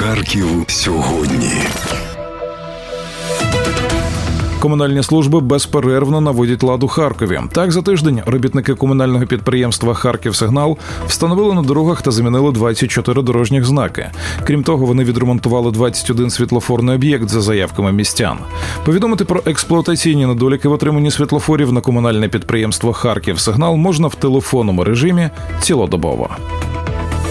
Харків сьогодні. Комунальні служби безперервно наводять лад у Харкові. Так, за тиждень робітники комунального підприємства «Харківсигнал» встановили на дорогах та замінили 24 дорожніх знаки. Крім того, вони відремонтували 21 світлофорний об'єкт за заявками містян. Повідомити про експлуатаційні недоліки в отриманні світлофорів на комунальне підприємство «Харківсигнал» можна в телефонному режимі цілодобово.